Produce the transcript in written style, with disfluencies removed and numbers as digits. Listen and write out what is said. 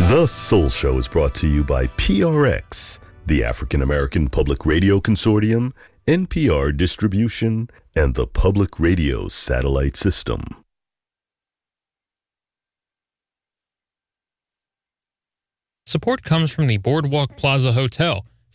The Soul Show is brought to you by PRX, the African American Public Radio Consortium, NPR Distribution, and the Public Radio Satellite System. Support comes from the Boardwalk Plaza Hotel,